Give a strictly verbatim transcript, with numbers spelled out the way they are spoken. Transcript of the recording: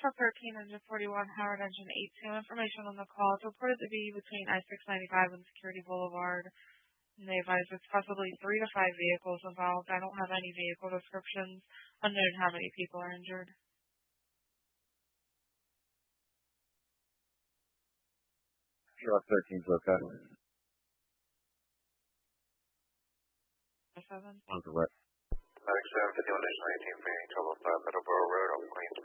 Truck thirteen, engine forty-one, Howard engine eighty-two. Information on the call. It's reported to be between I six ninety-five and Security Boulevard. And they advise there's possibly three to five vehicles involved. I don't have any vehicle descriptions. Unknown how many people are injured. Truck thirteen's okay. seven. On the right. Medic seven fifty-one, nineteen, Fanning, twelve oh five Middleborough Road, on Queens.